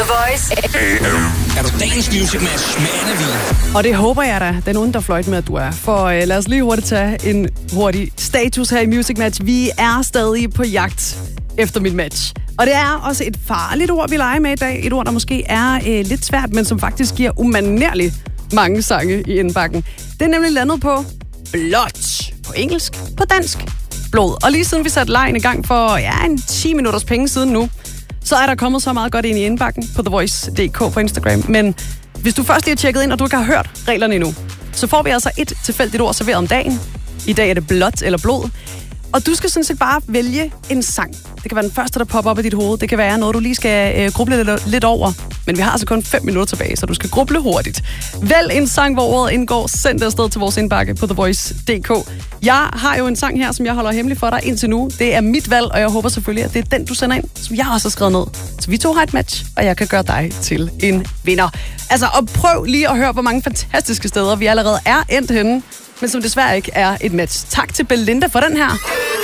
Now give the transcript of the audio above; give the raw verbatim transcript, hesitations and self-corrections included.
Voice. Er du dagens Music Match med Anna Vig? Og det håber jeg da, den underfløjt med, at du er. For øh, lad os lige hurtigt tage en hurtig status her i Music Match. Vi er stadig på jagt efter mit match. Og det er også et farligt ord, vi leger med i dag. Et ord, der måske er øh, lidt svært, men som faktisk giver umanerligt mange sange i indbakken. Det er nemlig landet på blot. På engelsk, på dansk, blod. Og lige siden vi satte lejen i gang for ja, en ti minutters penge siden nu, så er der kommet så meget godt ind i indbakken på The Voice punktum d k på Instagram. Men hvis du først lige har tjekket ind, og du ikke har hørt reglerne endnu, så får vi altså et tilfældigt ord serveret om dagen. I dag er det blot eller blod. Og du skal sådan set bare vælge en sang. Det kan være den første, der popper op i dit hoved. Det kan være noget, du lige skal øh, gruble lidt, lidt over. Men vi har altså kun fem minutter tilbage, så du skal gruble hurtigt. Vælg en sang, hvor ordet indgår. Send det afsted til vores indbakke på The Voice punktum d k. Jeg har jo en sang her, som jeg holder hemmelig for dig indtil nu. Det er mit valg, og jeg håber selvfølgelig, at det er den, du sender ind, som jeg også har skrevet ned. Så vi to har et match, og jeg kan gøre dig til en vinder. Altså, og prøv lige at høre, hvor mange fantastiske steder vi allerede er endt henne, men som desværre ikke er et match. Tak til Belinda for den her.